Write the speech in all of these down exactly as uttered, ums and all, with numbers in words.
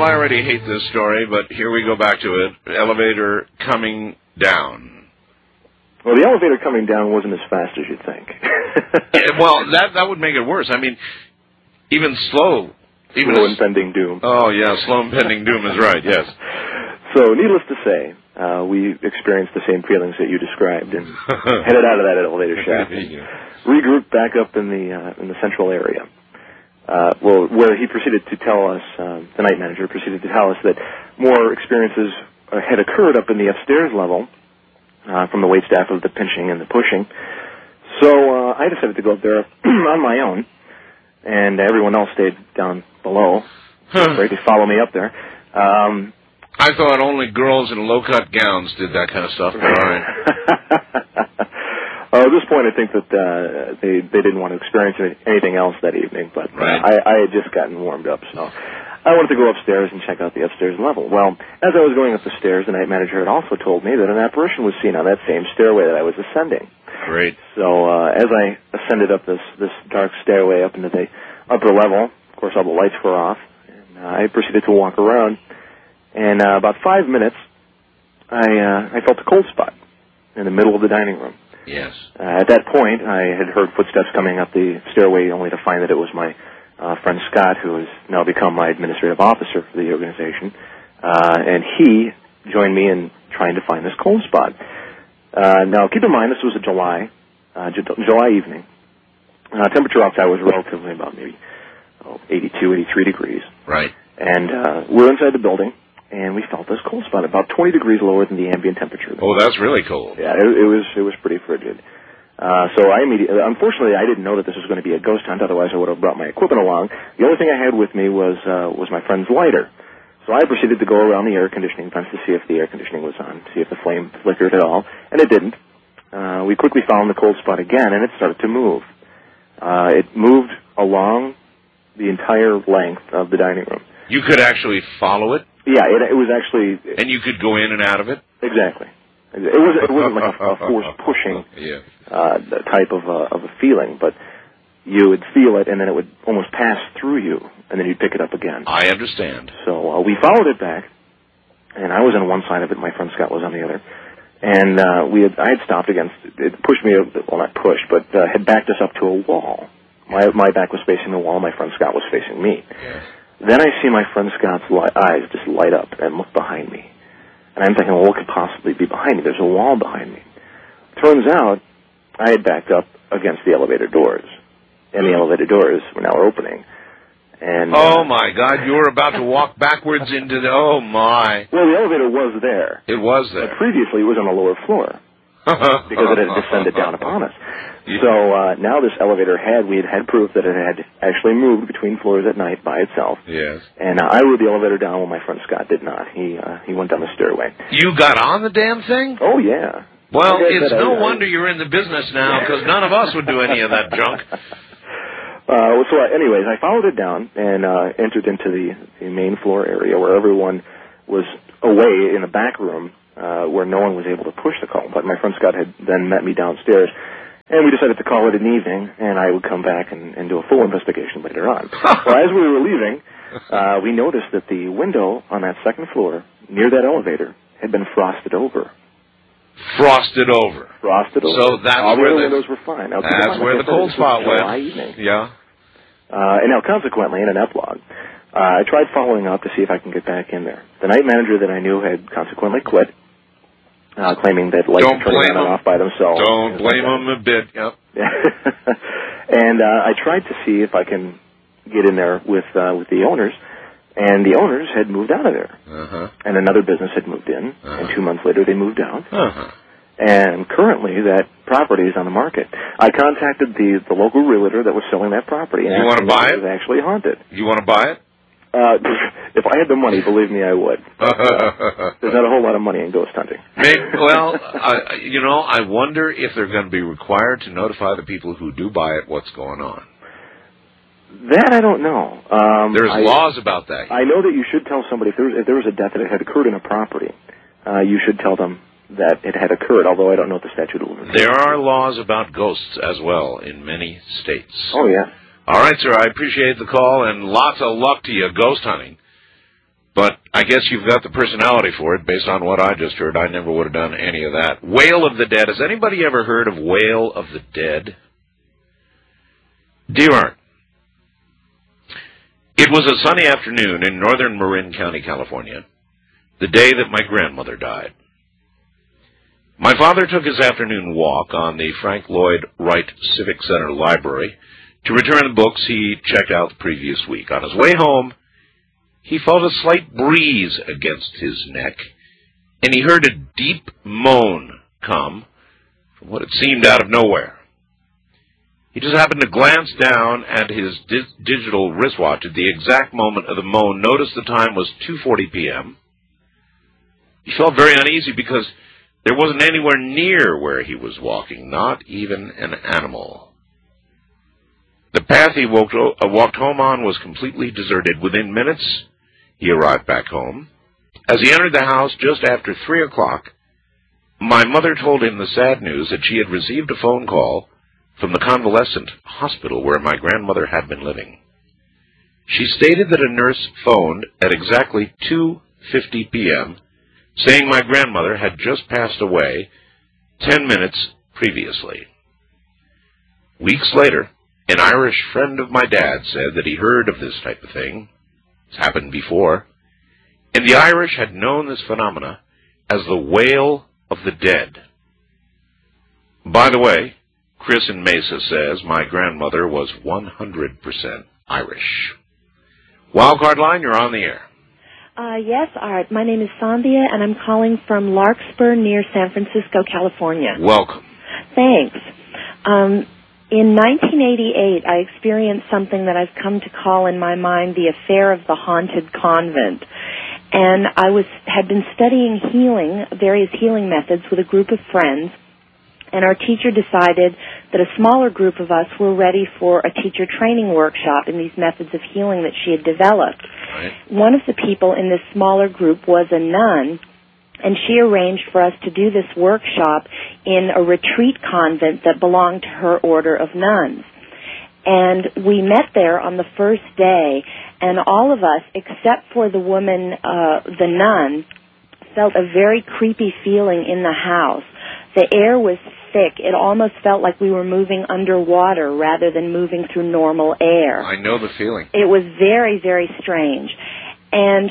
I already hate this story, but here we go back to it. Elevator coming down. Well, the elevator coming down wasn't as fast as you'd think. Yeah, well, that that would make it worse. I mean, even slow. Even slow as, impending doom. Oh, yeah, slow impending doom is right, yes. So, needless to say, uh, we experienced the same feelings that you described and headed out of that elevator shaft and yeah. regrouped back up in the uh, in the central area. Uh, well, where he proceeded to tell us, uh, the night manager proceeded to tell us that more experiences uh, had occurred up in the upstairs level uh, from the waitstaff of the pinching and the pushing. So uh, I decided to go up there on my own, and everyone else stayed down below, ready to follow me up there. Um, I thought only girls in low-cut gowns did that kind of stuff, but all right. uh, at this point, I think that uh, they they didn't want to experience anything else that evening, but right. uh, I, I had just gotten warmed up, so I wanted to go upstairs and check out the upstairs level. Well, as I was going up the stairs, the night manager had also told me that an apparition was seen on that same stairway that I was ascending. Great. So uh, as I ascended up this, this dark stairway up into the upper level, of course all the lights were off, and uh, I proceeded to walk around. And uh, about five minutes, I uh, I felt a cold spot in the middle of the dining room. Yes. Uh, at that point, I had heard footsteps coming up the stairway, only to find that it was my uh, friend Scott, who has now become my administrative officer for the organization. Uh, and he joined me in trying to find this cold spot. Uh, now, keep in mind, this was a July, uh, J- July evening. Uh, temperature outside was relatively about maybe oh, eighty-two, eighty-three degrees. Right. And uh, we're inside the building. And we felt this cold spot, about twenty degrees lower than the ambient temperature. Oh, that's really cold. Yeah, it, it was it was pretty frigid. Uh, so I immediately, unfortunately, I didn't know that this was going to be a ghost hunt. Otherwise, I would have brought my equipment along. The only thing I had with me was uh, was my friend's lighter. So I proceeded to go around the air conditioning vents to see if the air conditioning was on, see if the flame flickered at all, and it didn't. Uh, we quickly found the cold spot again, and it started to move. Uh, it moved along the entire length of the dining room. You could actually follow it? Yeah, it, it was actually... And you could go in and out of it? Exactly. It, was, it wasn't like a, a force pushing yeah. uh, type of a, of a feeling, but you would feel it, and then it would almost pass through you, and then you'd pick it up again. I understand. So uh, we followed it back, and I was on one side of it, my friend Scott was on the other, and uh, we had, I had stopped against, it pushed me, well not pushed, but uh, had backed us up to a wall. My, my back was facing the wall, my friend Scott was facing me. Yes. Then I see my friend Scott's li- eyes just light up and look behind me. And I'm thinking, well, what could possibly be behind me? There's a wall behind me. Turns out, I had backed up against the elevator doors. And the elevator doors were now opening. And Oh, uh, my God, you were about to walk backwards into the... Oh, my. Well, the elevator was there. It was there. But previously, it was on the lower floor. Because it had descended down upon us. Yeah. So uh, now this elevator had, we had had proof that it had actually moved between floors at night by itself. Yes. And uh, I rode the elevator down while my friend Scott did not. He uh, he went down the stairway. You got on the damn thing? Oh, yeah. Well, I it's no I, wonder you're in the business now, because none of us would do any of that junk. Uh, so uh, anyways, I followed it down and uh, entered into the, the main floor area where everyone was away in the back room uh, where no one was able to push the call. But my friend Scott had then met me downstairs. And we decided to call it an evening, and I would come back and, and do a full investigation later on. Well, as we were leaving, uh, we noticed that the window on that second floor, near that elevator, had been frosted over. Frosted over. Frosted over. So that's All where the the windows were fine. Now, That's mind, where like the I said, cold this spot was went. July evening. Yeah. Uh, and now, consequently, in an epilogue, uh, I tried following up to see if I can get back in there. The night manager that I knew had consequently quit. Uh, claiming that lights Don't are turning blame on and them. off by themselves. Don't blame them a bit. Yep. And uh, I tried to see if I can get in there with uh, with the owners, and the owners had moved out of there. Uh-huh. And another business had moved in, Uh-huh. and two months later they moved out. Uh-huh. And currently that property is on the market. I contacted the, the local realtor that was selling that property. And You want to buy it? It was actually haunted. You want to buy it? Uh, if I had the money, believe me, I would. Uh, there's not a whole lot of money in ghost hunting. Maybe, well, uh, you know, I wonder if they're going to be required to notify the people who do buy it what's going on. That I don't know. Um, There's I, laws about that. I know that you should tell somebody if there was, if there was a death that had occurred in a property, uh, you should tell them that it had occurred, although I don't know what the statute of limitations. There are laws about ghosts as well in many states. Oh, yeah. All right, sir, I appreciate the call, and lots of luck to you ghost hunting. But I guess you've got the personality for it based on what I just heard. I never would have done any of that. Wail of the Dead. Has anybody ever heard of Wail of the Dead? Dear Art, it was a sunny afternoon in northern Marin County, California, the day that my grandmother died. My father took his afternoon walk on the Frank Lloyd Wright Civic Center Library to return the books he checked out the previous week. On his way home, he felt a slight breeze against his neck, and he heard a deep moan come from what it seemed out of nowhere. He just happened to glance down at his di- digital wristwatch at the exact moment of the moan, noticed the time was two forty p.m. He felt very uneasy because there wasn't anywhere near where he was walking, not even an animal. The path he walked, uh, walked home on was completely deserted. Within minutes, he arrived back home. As he entered the house just after three o'clock, my mother told him the sad news that she had received a phone call from the convalescent hospital where my grandmother had been living. She stated that a nurse phoned at exactly two fifty p.m., saying my grandmother had just passed away ten minutes previously. Weeks later, an Irish friend of my dad said that he heard of this type of thing. It's happened before. And the Irish had known this phenomena as the Wail of the Dead. By the way, Chris in Mesa says my grandmother was one hundred percent Irish. Wildcard line, you're on the air. Uh, yes, Art. My name is Sandhya, and I'm calling from Larkspur near San Francisco, California. Welcome. Thanks. Um, in nineteen eighty-eight, I experienced something that I've come to call in my mind the affair of the haunted convent. And I was had been studying healing, various healing methods with a group of friends, and our teacher decided that a smaller group of us were ready for a teacher training workshop in these methods of healing that she had developed. Right. One of the people in this smaller group was a nun, and she arranged for us to do this workshop in a retreat convent that belonged to her order of nuns. And we met there on the first day, and all of us, except for the woman, uh, the nun, felt a very creepy feeling in the house. The air was thick. It almost felt like we were moving underwater rather than moving through normal air. I know the feeling. It was very, very strange. And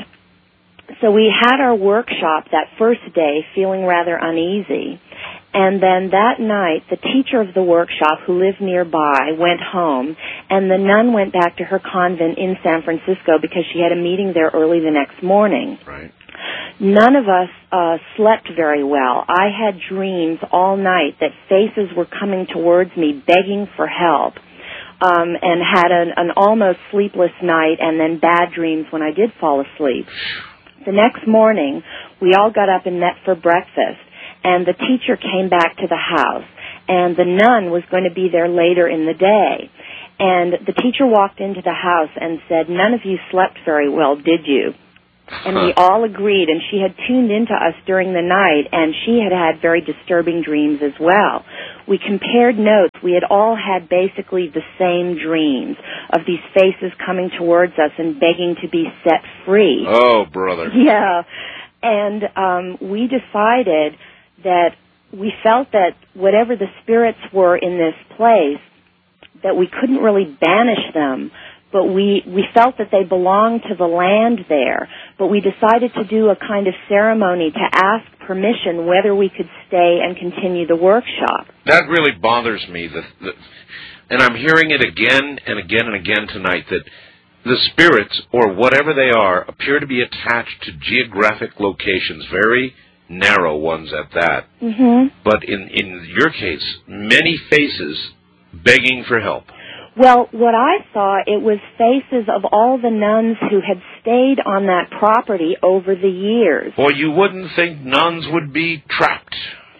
so we had our workshop that first day feeling rather uneasy. And then that night, the teacher of the workshop, who lived nearby, went home, and the nun went back to her convent in San Francisco because she had a meeting there early the next morning. Right. None of us uh, slept very well. I had dreams all night that faces were coming towards me begging for help, um, and had an, an almost sleepless night and then bad dreams when I did fall asleep. The next morning, we all got up and met for breakfast, and the teacher came back to the house, and the nun was going to be there later in the day. And the teacher walked into the house and said, "None of you slept very well, did you?" And we all agreed, and she had tuned into us during the night, and she had had very disturbing dreams as well. We compared notes. We had all had basically the same dreams of these faces coming towards us and begging to be set free. Oh, brother. Yeah. And um, we decided that we felt that whatever the spirits were in this place, that we couldn't really banish them, but we, we felt that they belonged to the land there. But we decided to do a kind of ceremony to ask permission whether we could stay and continue the workshop. That really bothers me, that, that, and I'm hearing it again and again and again tonight, that the spirits, or whatever they are, appear to be attached to geographic locations, very narrow ones at that. Mm-hmm. But in, in your case, many faces begging for help. Well, what I saw, it was faces of all the nuns who had stayed on that property over the years. Well, you wouldn't think nuns would be trapped.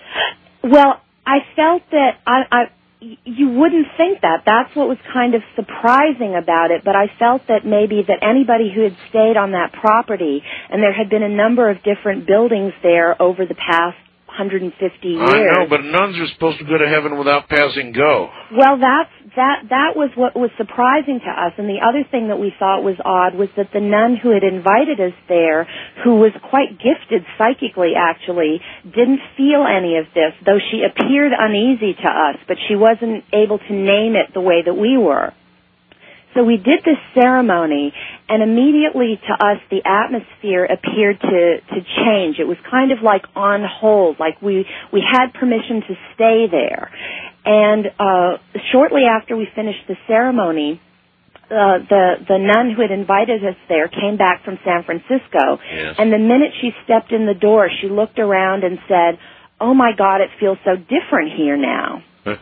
Well, I felt that I, I, you wouldn't think that. That's what was kind of surprising about it, but I felt that maybe that anybody who had stayed on that property, and there had been a number of different buildings there over the past hundred fifty years. I know, but nuns are supposed to go to heaven without passing go. Well, that's, that, that was what was surprising to us. And the other thing that we thought was odd was that the nun who had invited us there, who was quite gifted psychically, actually, didn't feel any of this, though she appeared uneasy to us, but she wasn't able to name it the way that we were. So we did this ceremony, and immediately to us the atmosphere appeared to, to change. It was kind of like on hold, like we, we had permission to stay there. And uh, shortly after we finished the ceremony, uh, the, the nun who had invited us there came back from San Francisco, yes. and the minute she stepped in the door, she looked around and said, "Oh my God, it feels so different here now."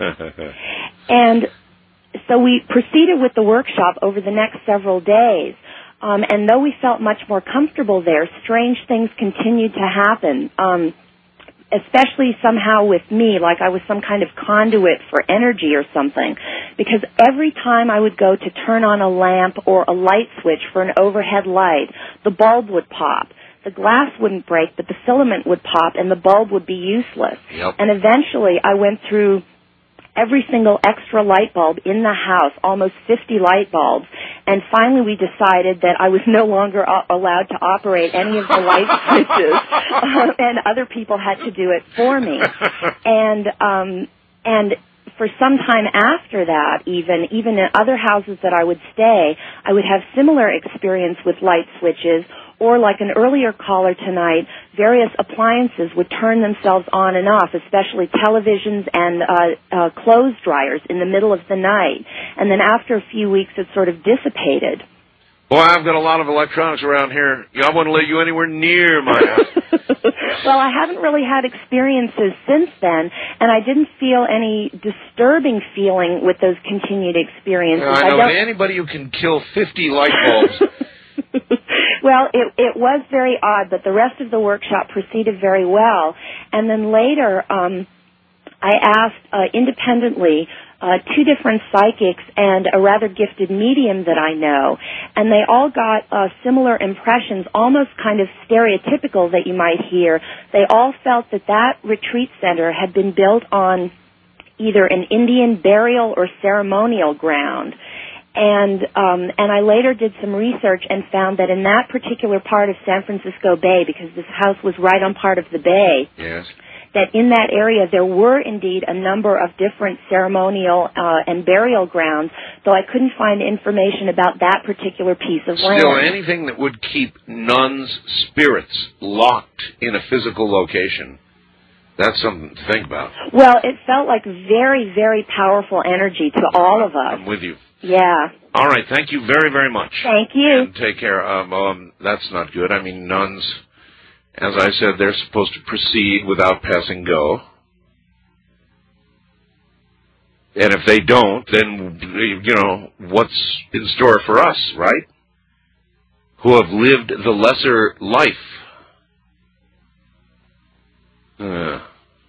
And so we proceeded with the workshop over the next several days. Um, and though we felt much more comfortable there, strange things continued to happen, um, especially somehow with me, like I was some kind of conduit for energy or something. Because every time I would go to turn on a lamp or a light switch for an overhead light, the bulb would pop. The glass wouldn't break, but the filament would pop and the bulb would be useless. Yep. And eventually I went through every single extra light bulb in the house, almost fifty light bulbs, and finally we decided that I was no longer uh, allowed to operate any of the light switches, uh, and other people had to do it for me. And um, and for some time after that, even even in other houses that I would stay, I would have similar experience with light switches, or like an earlier caller tonight, various appliances would turn themselves on and off, especially televisions and uh, uh, clothes dryers in the middle of the night. And then after a few weeks, it sort of dissipated. Boy, I've got a lot of electronics around here. I wouldn't let you anywhere near my house. Well, I haven't really had experiences since then, and I didn't feel any disturbing feeling with those continued experiences. Yeah, I know I don't... anybody who can kill fifty light bulbs. Well, it, it was very odd, but the rest of the workshop proceeded very well. And then later, um, I asked uh, independently uh, two different psychics and a rather gifted medium that I know, and they all got uh, similar impressions, almost kind of stereotypical that you might hear. They all felt that that retreat center had been built on either an Indian burial or ceremonial ground. And um, and I later did some research and found that in that particular part of San Francisco Bay, because this house was right on part of the bay, yes, that in that area there were indeed a number of different ceremonial uh, and burial grounds, though I couldn't find information about that particular piece of land. Still, anything that would keep nuns' spirits locked in a physical location, that's something to think about. Well, it felt like very, very powerful energy to all of us. I'm with you. Yeah. All right. Thank you very, very much. Thank you. And take care. Um, um, that's not good. I mean, nuns, as I said, they're supposed to proceed without passing go. And if they don't, then, you know, what's in store for us, right? Who have lived the lesser life. Uh,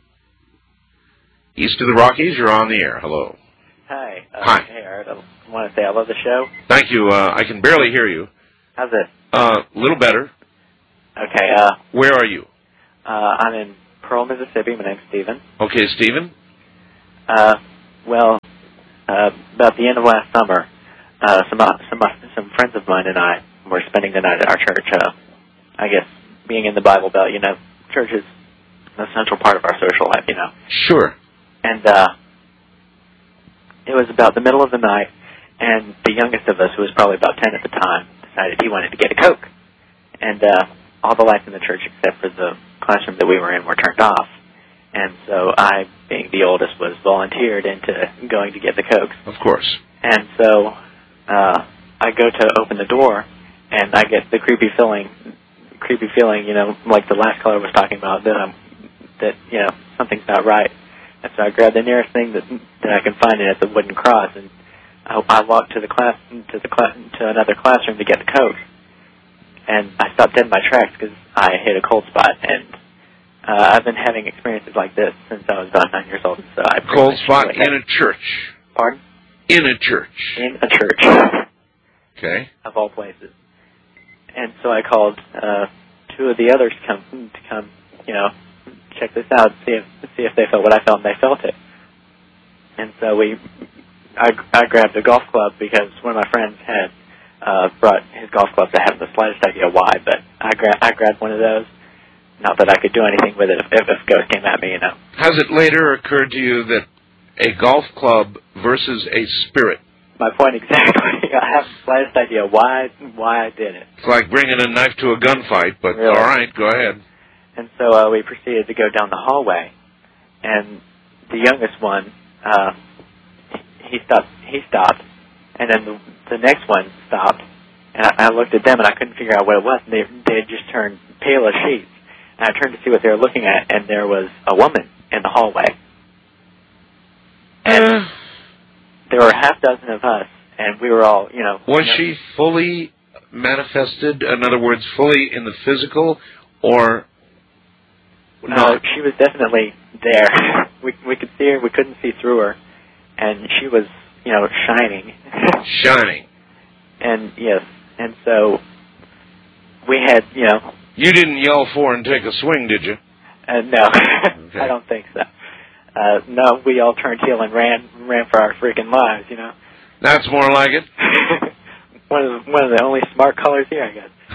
east of the Rockies, you're on the air. Hello. Hi. Uh, Hi. Hey, Art. I want to say I love the show. Thank you. Uh, I can barely hear you. How's it? A uh, little better. Okay. Uh, Where are you? uh, I'm in Pearl, Mississippi. My name's Stephen. Okay, Stephen. Uh, well, uh, about the end of last summer, uh, some uh, some uh, some friends of mine and I were spending the night at our church. Uh, I guess being in the Bible Belt, you know, church is an essential part of our social life, you know. Sure. And uh, it was about the middle of the night, and the youngest of us, who was probably about ten at the time, decided he wanted to get a Coke. And uh, all the lights in the church, except for the classroom that we were in, were turned off. And so I, being the oldest, was volunteered into going to get the Cokes. Of course. And so uh, I go to open the door, and I get the creepy feeling, creepy feeling, you know, like the last caller was talking about, that I'm, that you know, something's not right. And so I grab the nearest thing that that I can find, and it's a wooden cross, and I, I walk to the class to the class to another classroom to get the Coke. And I stopped dead in my tracks because I hit a cold spot, and uh, I've been having experiences like this since I was about nine years old. So I cold spot in a church. Pardon? In a church. In a church. Okay. Of all places. And so I called uh, two of the others to come to come, you know, check this out, see if see if they felt what I felt, and they felt it. And so we, I, I grabbed a golf club because one of my friends had uh, brought his golf clubs. I haven't the slightest idea why, but I, gra- I grabbed one of those. Not that I could do anything with it if, if a ghost came at me, you know. Has it later occurred to you that a golf club versus a spirit? My point exactly. I have the slightest idea why why I did it. It's like bringing a knife to a gunfight, but really? All right, go ahead. And so uh, we proceeded to go down the hallway, and the youngest one, uh, he stopped. He stopped, and then the, the next one stopped, and I, I looked at them, and I couldn't figure out what it was. And they they had just turned pale as sheets. And I turned to see what they were looking at, and there was a woman in the hallway. And uh, there were a half dozen of us, and we were all, you know... Was you know, she fully manifested, in other words, fully in the physical, or not? Uh, she was definitely there. we we could see her, we couldn't see through her, and she was, you know, shining. Shining. And, yes, and so we had, you know... You didn't yell for and take a swing, did you? Uh, no, okay. I don't think so. Uh, no, we all turned heel and ran ran for our freaking lives, you know. That's more like it. one of the, one of the only smart colors here, I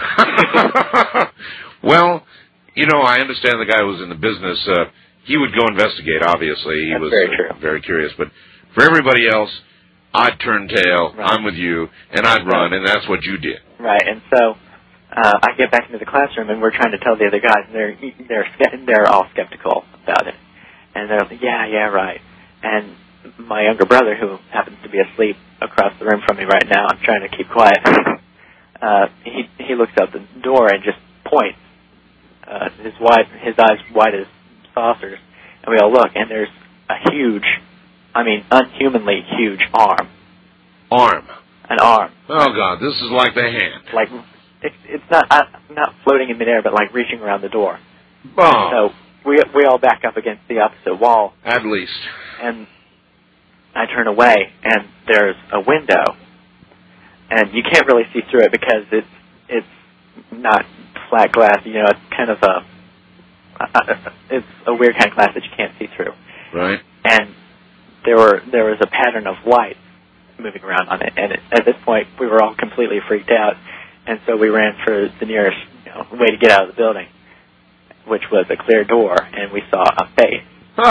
guess. Well, you know, I understand the guy was in the business. Uh, he would go investigate. Obviously, he That's was very, true. Uh, very curious. But for everybody else, I'd turn tail. Right. I'm with you, and I'd run, and that's what you did. Right, and so. Uh, I get back into the classroom, and we're trying to tell the other guys, and they're they're they're all skeptical about it, and they're like, yeah, yeah, right. And my younger brother, who happens to be asleep across the room from me right now, I'm trying to keep quiet. uh, he he looks out the door and just points, uh, his wide his eyes wide as saucers, and we all look, and there's a huge, I mean, unhumanly huge arm. Arm. An arm. Oh God, this is like the hand. Like. It's it's not uh, not floating in midair, but like reaching around the door. Oh. So we we all back up against the opposite wall. At least. And I turn away, and there's a window, and you can't really see through it because it's it's not flat glass. You know, it's kind of a uh, it's a weird kind of glass that you can't see through. Right. And there were there was a pattern of light moving around on it, and it, at this point we were all completely freaked out. And so we ran for the nearest you know, way to get out of the building, which was a clear door, and we saw a face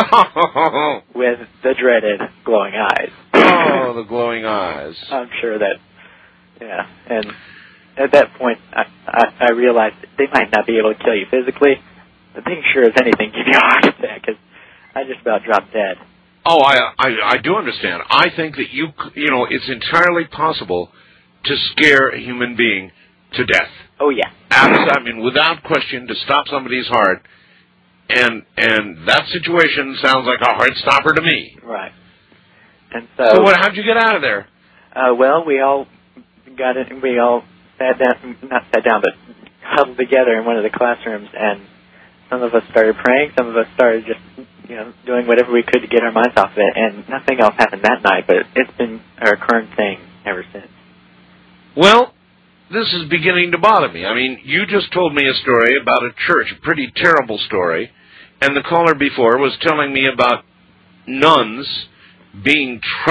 with the dreaded glowing eyes. Oh, the glowing eyes. I'm sure that, yeah. And at that point, I, I, I realized they might not be able to kill you physically, but they sure as anything give you a heart attack, because I just about dropped dead. Oh, I, I I do understand. I think that you, you know, it's entirely possible to scare a human being to death. Oh, yeah. I mean, without question, to stop somebody's heart, and and that situation sounds like a heart stopper to me. Right. And so... So what, how'd you get out of there? Uh, well, we all got it, we all sat down, not sat down, but huddled together in one of the classrooms, and some of us started praying, some of us started just, you know, doing whatever we could to get our minds off of it, and nothing else happened that night, but it's been a recurrent thing ever since. Well, this is beginning to bother me. I mean, you just told me a story about a church, a pretty terrible story, and the caller before was telling me about nuns being